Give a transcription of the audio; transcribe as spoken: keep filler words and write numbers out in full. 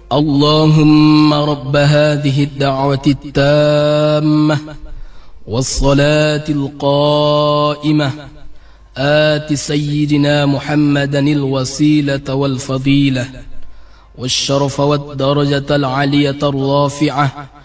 اللهم رب هذه الدعوة التامة والصلاة القائمة آت سيدنا محمدا الوسيلة والفضيلة والشرف والدرجة العالية الرافعة